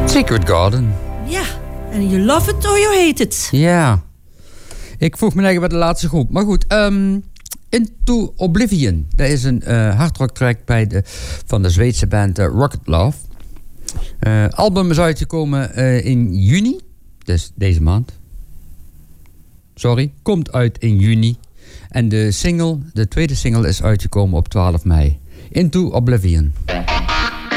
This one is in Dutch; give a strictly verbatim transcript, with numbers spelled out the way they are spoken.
Secret Garden. Ja, en you love it or you hate it. Ja. Ik vroeg me eigenlijk bij de laatste groep. Maar goed, um, Into Oblivion. Dat is een uh, hardrock track bij de, van de Zweedse band uh, Rocket Love. Uh, album is uitgekomen uh, in juni. Dus deze maand. Sorry, komt uit in juni. En de single, de tweede single is uitgekomen op twaalf mei. Into Oblivion.